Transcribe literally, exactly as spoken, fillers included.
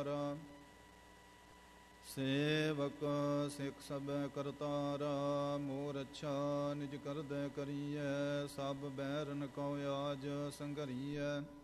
ਸੇਵਕ ਸਿੱਖ ਸਭੈ ਕਰਤਾਰਾ, ਮੋਰ ਅੱਛਾ ਨਿਜ ਕਰਦੈ ਕਰੀਐ, ਸਭ ਬੈਰਨ ਕਉ ਆਜ ਸੰਘਰੀਐ।